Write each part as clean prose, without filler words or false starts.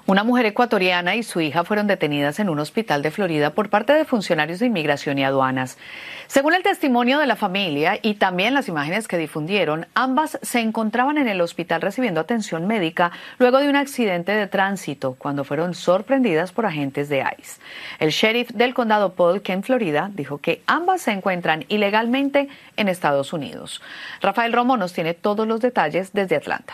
Una mujer ecuatoriana y su hija fueron detenidas en un hospital de Florida por parte de funcionarios de inmigración y aduanas. Según el testimonio de la familia y también las imágenes que difundieron, ambas se encontraban en el hospital recibiendo atención médica luego de un accidente de tránsito cuando fueron sorprendidas por agentes de ICE. El sheriff del condado Polk en Florida dijo que ambas se encuentran ilegalmente en Estados Unidos. Rafael Romo nos tiene todos los detalles desde Atlanta.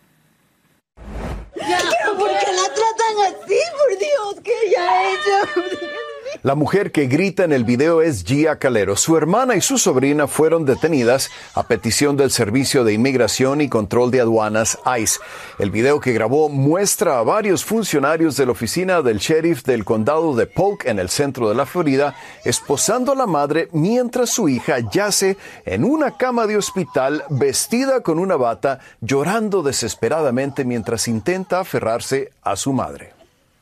¿Pero por qué la tratan así? Por Dios, ¿qué ella ha hecho? La mujer que grita en el video es Gia Calero. Su hermana y su sobrina fueron detenidas a petición del Servicio de Inmigración y Control de Aduanas, ICE. El video que grabó muestra a varios funcionarios de la oficina del sheriff del condado de Polk en el centro de la Florida esposando a la madre mientras su hija yace en una cama de hospital vestida con una bata, llorando desesperadamente mientras intenta aferrarse a su madre.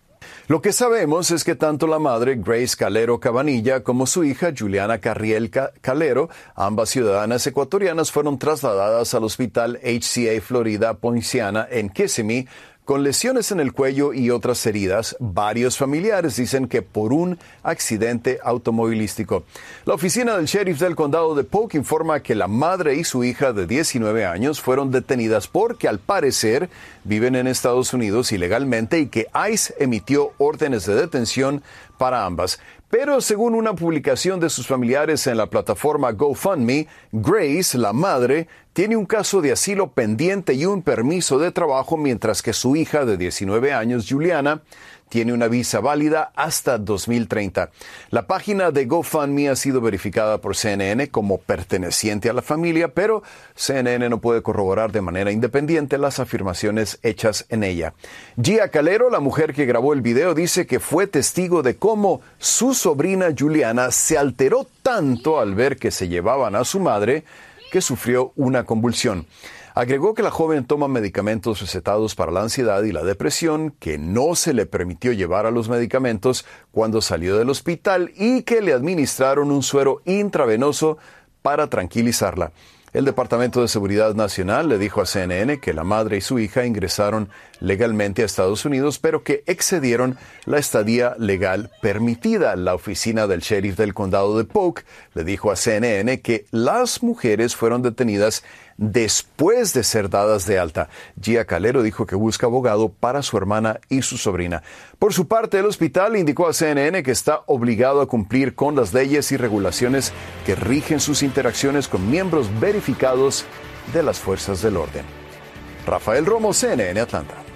Lo que sabemos es que tanto la madre, Grace Calero Cabanilla, como su hija, Juliana Carriel Calero, ambas ciudadanas ecuatorianas, fueron trasladadas al hospital HCA Florida Poinciana en Kissimmee con lesiones en el cuello y otras heridas. Varios familiares dicen que por un accidente automovilístico. La oficina del sheriff del condado de Polk informa que la madre y su hija de 19 años fueron detenidas porque al parecer viven en Estados Unidos ilegalmente y que ICE emitió órdenes de detención para ambas. Pero según una publicación de sus familiares en la plataforma GoFundMe, Grace, la madre, tiene un caso de asilo pendiente y un permiso de trabajo, mientras que su hija de 19 años, Juliana, tiene una visa válida hasta 2030. La página de GoFundMe ha sido verificada por CNN como perteneciente a la familia, pero CNN no puede corroborar de manera independiente las afirmaciones hechas en ella. Gia Calero, la mujer que grabó el video, dice que fue testigo de cómo su sobrina Juliana se alteró tanto al ver que se llevaban a su madre que sufrió una convulsión. Agregó que la joven toma medicamentos recetados para la ansiedad y la depresión, que no se le permitió llevar a los medicamentos cuando salió del hospital y que le administraron un suero intravenoso para tranquilizarla. El Departamento de Seguridad Nacional le dijo a CNN que la madre y su hija ingresaron legalmente a Estados Unidos, pero que excedieron la estadía legal permitida. La oficina del sheriff del condado de Polk le dijo a CNN que las mujeres fueron detenidas después de ser dadas de alta. Gia Calero dijo que busca abogado para su hermana y su sobrina. Por su parte, el hospital indicó a CNN que está obligado a cumplir con las leyes y regulaciones que rigen sus interacciones con miembros verificados de las fuerzas del orden. Rafael Romo, CNN, Atlanta.